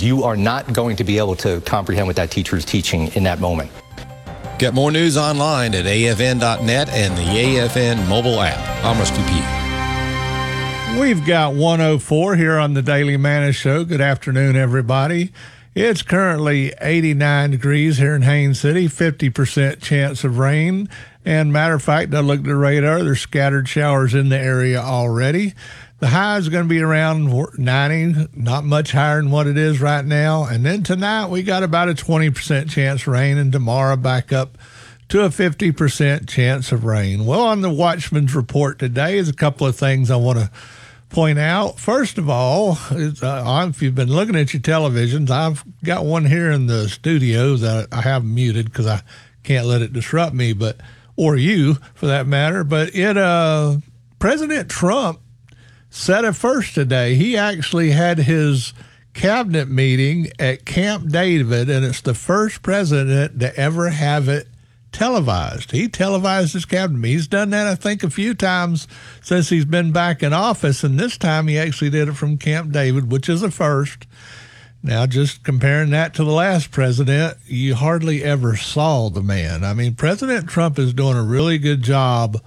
you are not going to be able to comprehend what that teacher is teaching in that moment. Get more news online at afn.net and the AFN mobile app. I'm Rusty P. We've got 104 here on the Daily Manna Show. Good afternoon, everybody. It's currently 89 degrees here in Haines City, 50% chance of rain. And matter of fact, I looked at the radar. There's scattered showers in the area already. The high is going to be around 90, not much higher than what it is right now. And then tonight, we got about a 20% chance of rain, and tomorrow back up to a 50% chance of rain. Well, on the Watchman's Report today is a couple of things I want to point out. First of all, if you've been looking at your televisions, I've got one here in the studio that I have muted because I can't let it disrupt me, or you for that matter. But President Trump said it first today. He actually had his cabinet meeting at Camp David, and it's the first president to ever have it televised. He televised his cabinet meeting. He's done that, I think, a few times since he's been back in office, and this time he actually did it from Camp David, which is a first. Now, just comparing that to the last president, you hardly ever saw the man. I mean, President Trump is doing a really good job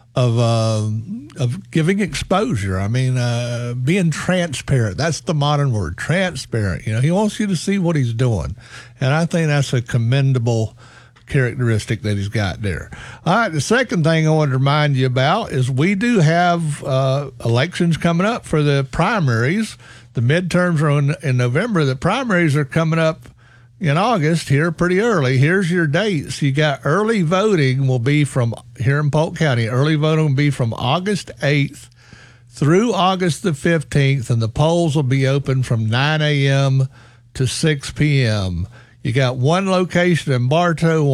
of giving exposure. I mean, being transparent. That's the modern word, transparent. You know, he wants you to see what he's doing, and I think that's a commendable characteristic that he's got there. All right, the second thing I want to remind you about is we do have elections coming up for the primaries. The midterms are in November. The primaries are coming up in August here pretty early. Here's your dates. You got early voting will be from here in Polk County. Early voting will be from August 8th through August the 15th, and the polls will be open from 9 a.m. to 6 p.m. You got one location in Bartow,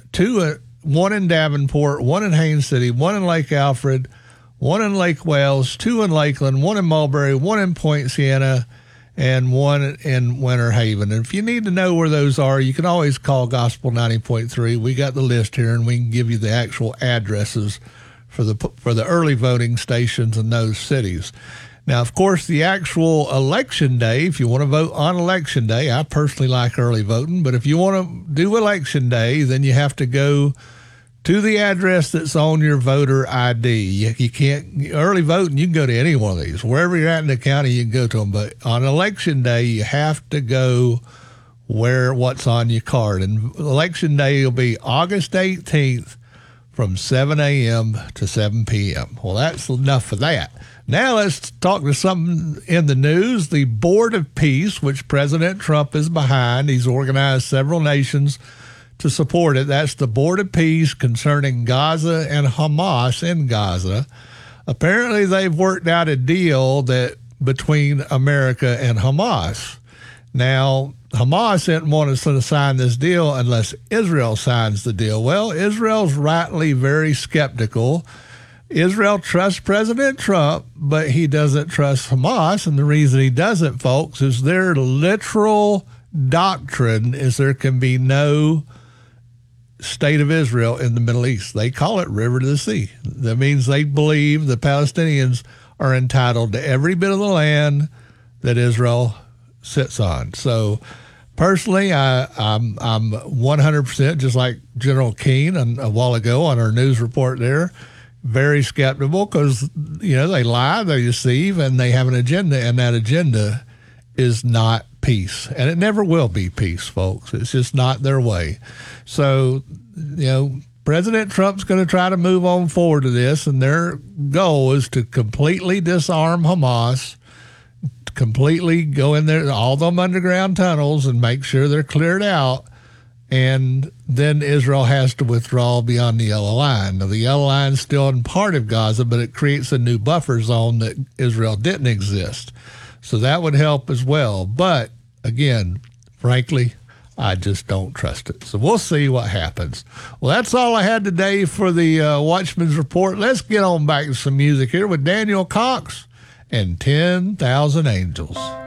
one in Davenport, one in Haines City, one in Lake Alfred, one in Lake Wales, two in Lakeland, one in Mulberry, one in Point Siena, and one in Winter Haven. And if you need to know where those are, you can always call Gospel 90.3. We got the list here, and we can give you the actual addresses for the early voting stations in those cities. Now, of course, the actual election day, if you want to vote on election day, I personally like early voting, but if you want to do election day, then you have to go to the address that's on your voter ID. You can't, early voting, you can go to any one of these. Wherever you're at in the county, you can go to them. But on election day, you have to go what's on your card. And election day will be August 18th from 7 a.m. to 7 p.m. Well, that's enough for that. Now let's talk to something in the news. The Board of Peace, which President Trump is behind, he's organized several nations to support it. That's the Board of Peace concerning Gaza and Hamas in Gaza. Apparently, they've worked out a deal between America and Hamas. Now, Hamas didn't want us to sign this deal unless Israel signs the deal. Well, Israel's rightly very skeptical. Israel trusts President Trump, but he doesn't trust Hamas. And the reason he doesn't, folks, is their literal doctrine is there can be no state of Israel in the Middle East. They call it river to the sea. That means they believe the Palestinians are entitled to every bit of the land that Israel sits on. So personally, I'm 100%, just like General Keane a while ago on our news report there, very skeptical because, they lie, they deceive, and they have an agenda, and that agenda is not peace. And it never will be peace, folks. It's just not their way. So, President Trump's going to try to move on forward to this, and their goal is to completely disarm Hamas, completely go in there, all them underground tunnels, and make sure they're cleared out. And then Israel has to withdraw beyond the yellow line. Now, the yellow line is still in part of Gaza, but it creates a new buffer zone that Israel didn't exist. So that would help as well. But again, frankly, I just don't trust it. So we'll see what happens. Well, that's all I had today for the Watchman's Report. Let's get on back to some music here with Daniel Cox and 10,000 Angels.